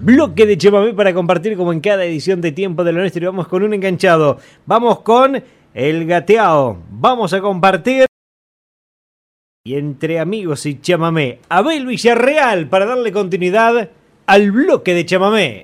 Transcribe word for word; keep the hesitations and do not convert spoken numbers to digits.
Bloque de chamamé para compartir como en cada edición de Tiempo de lo Nuestro. Y vamos con un enganchado. Vamos con el gateado. Vamos a compartir. Y entre amigos y chamamé, Abel Villarreal para darle continuidad al bloque de chamamé.